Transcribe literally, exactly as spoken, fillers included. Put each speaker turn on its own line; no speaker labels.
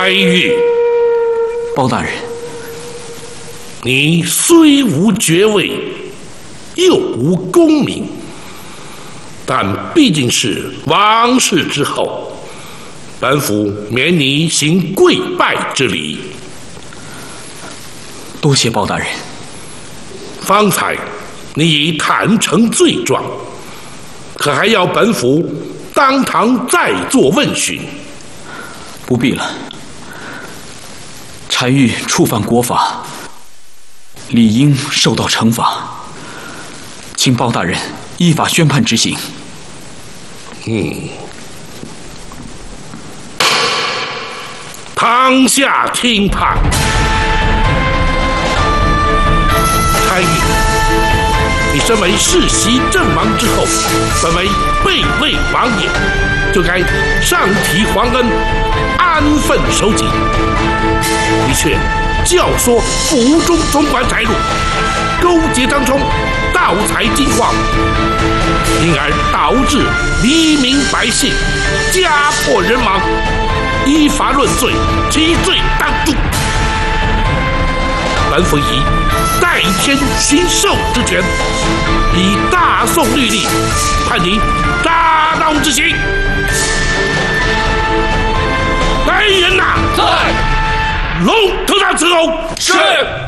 柴玉，
包大人，
你虽无爵位，又无功名，但毕竟是王室之后，本府免你行跪拜之礼。
多谢包大人。
方才你已坦诚罪状，可还要本府当堂再做问询？
不必了。柴玉触犯国法，理应受到惩罚，请包大人依法宣判执行。
嗯，堂下听判。柴玉，你身为世袭阵亡之后，本为备位王爷，就该上提皇恩，安分守己。你却教唆府中总管翟禄勾结张冲，盗采金矿，因而导致黎民百姓家破人亡，依法论罪，其罪当诛。本府以代天巡狩之权，以大宋律例判你扎刀之刑。来人呐！
在。
龙头上伺候。
是。